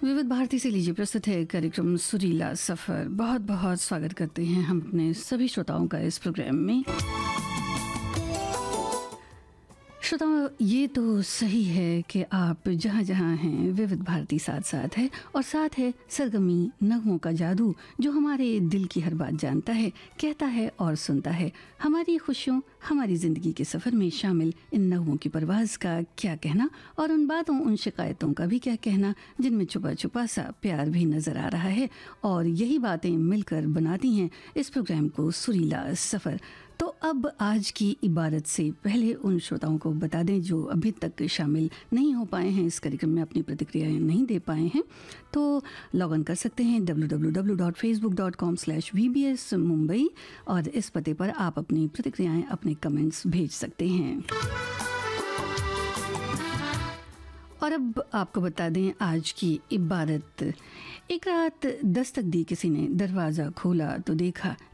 विविध भारती से लीजिए प्रस्तुत है कार्यक्रम सुरीला सफ़र। बहुत बहुत स्वागत करते हैं हम अपने सभी श्रोताओं का इस प्रोग्राम में। श्रोताओं, ये तो सही है कि आप जहाँ जहाँ हैं विविध भारती साथ साथ है, और साथ है सरगमी नगमों का जादू जो हमारे दिल की हर बात जानता है, कहता है और सुनता है। हमारी खुशियों, हमारी ज़िंदगी के सफ़र में शामिल इन नगमों की परवाज़ का क्या कहना, और उन बातों, उन शिकायतों का भी क्या कहना जिनमें छुपा छुपा सा प्यार भी नज़र आ रहा है। और यही बातें मिलकर बनाती हैं इस प्रोग्राम को सुरीला सफ़र। तो अब आज की इबारत से पहले उन श्रोताओं को बता दें जो अभी तक शामिल नहीं हो पाए हैं, इस कार्यक्रम में अपनी प्रतिक्रियाएं नहीं दे पाए हैं, तो लॉग इन कर सकते हैं www.facebook.com/VBS मुंबई, और इस पते पर आप अपनी प्रतिक्रियाएं, अपने कमेंट्स भेज सकते हैं। और अब आपको बता दें आज की इबारत। एक रात दस्तक दी किसी ने, दरवाज़ा खोला तो देखा